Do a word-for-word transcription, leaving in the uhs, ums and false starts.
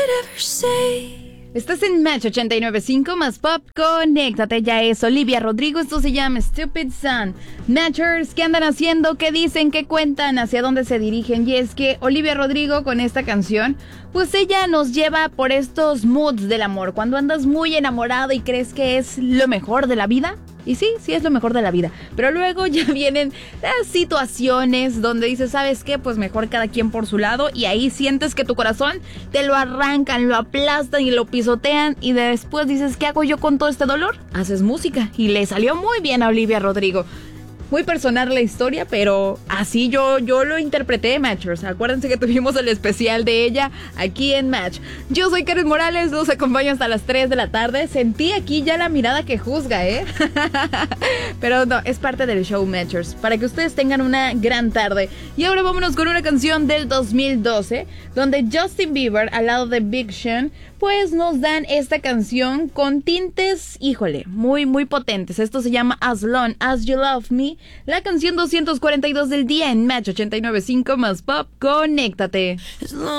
Estás en Match ochenta y nueve punto cinco más Pop, conéctate, ya es Olivia Rodrigo, esto se llama Stupid Sun. Matchers, ¿qué andan haciendo? ¿Qué dicen? ¿Qué cuentan? ¿Hacia dónde se dirigen? Y es que Olivia Rodrigo con esta canción, pues ella nos lleva por estos moods del amor, cuando andas muy enamorado y crees que es lo mejor de la vida. Y sí, sí es lo mejor de la vida. Pero luego ya vienen las situaciones donde dices, ¿sabes qué? Pues mejor cada quien por su lado. Y ahí sientes que tu corazón te lo arrancan, lo aplastan y lo pisotean. Y después dices, ¿qué hago yo con todo este dolor? Haces música. Y le salió muy bien a Olivia Rodrigo. Muy personal la historia, pero así yo, yo lo interpreté, Matchers. Acuérdense que tuvimos el especial de ella aquí en Match. Yo soy Karen Morales, los acompaño hasta las tres de la tarde. Sentí aquí ya la mirada que juzga, ¿eh? Pero no, es parte del show, Matchers, para que ustedes tengan una gran tarde. Y ahora vámonos con una canción del dos mil doce, donde Justin Bieber, al lado de Big Sean, pues nos dan esta canción con tintes, híjole, muy, muy potentes. Esto se llama As Long As You Love Me, la canción doscientos cuarenta y dos del día en Match ochenta y nueve punto cinco más Pop, conéctate.